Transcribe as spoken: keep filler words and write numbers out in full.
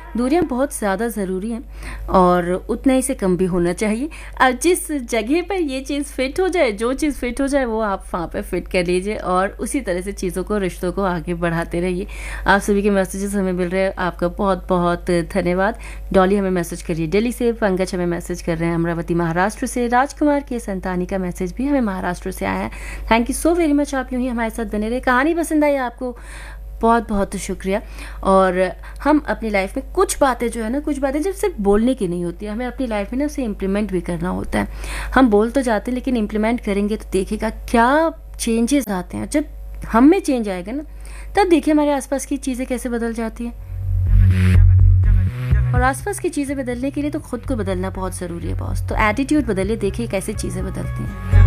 दूरियाँ बहुत ज़्यादा ज़रूरी हैं और उतना ही से कम भी होना चाहिए। अब जिस जगह पर ये चीज़ फिट हो जाए, जो चीज़ फिट हो जाए वो आप वहाँ पे फिट कर लीजिए और उसी तरह से चीज़ों को, रिश्तों को आगे बढ़ाते रहिए। आप सभी के मैसेजेस हमें मिल रहे हैं, आपका बहुत बहुत धन्यवाद। डॉली हमें मैसेज करिए दिल्ली से, पंकज हमें मैसेज कर रहे हैं अमरावती महाराष्ट्र से, राजकुमार के संतानी का मैसेज भी हमें महाराष्ट्र से आया है। Thank you so very much, आप यूँ ही हमारे साथ बने रहे। कहानी पसंद आई आपको, बहुत बहुत शुक्रिया। और हम अपनी लाइफ में कुछ बातें जो है ना, कुछ बातें जब सिर्फ बोलने की नहीं होती है, हमें अपनी लाइफ में ना उसे इम्प्लीमेंट भी करना होता है। हम बोल तो जाते हैं लेकिन इम्प्लीमेंट करेंगे तो देखिएगा क्या चेंजेस आते हैं। जब हम में चेंज आएगा ना, तब देखिए हमारे आसपास की चीज़ें कैसे बदल जाती हैं। और आसपास की चीज़ें बदलने के लिए तो खुद को बदलना बहुत ज़रूरी है बॉस। तो एटीट्यूड बदलिए, देखिए कैसे चीज़ें बदलती हैं।